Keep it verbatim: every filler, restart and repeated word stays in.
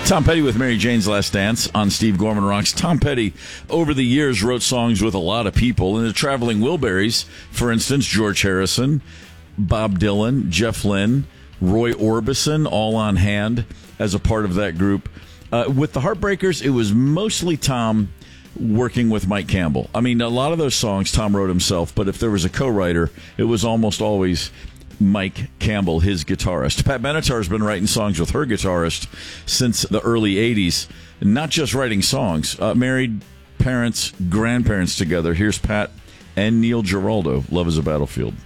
Tom Petty with Mary Jane's Last Dance on Steve Gorman Rocks. Tom Petty, over the years, wrote songs with a lot of people. In the Traveling Wilburys, for instance, George Harrison, Bob Dylan, Jeff Lynne, Roy Orbison, all on hand as a part of that group. Uh, with the Heartbreakers, it was mostly Tom working with Mike Campbell. I mean, a lot of those songs Tom wrote himself, but if there was a co-writer, it was almost always Mike Campbell, his guitarist. Pat Benatar has been writing songs with her guitarist since the early eighties. Not just writing songs. Uh, married, parents, grandparents together. Here's Pat and Neil Giraldo. Love is a Battlefield.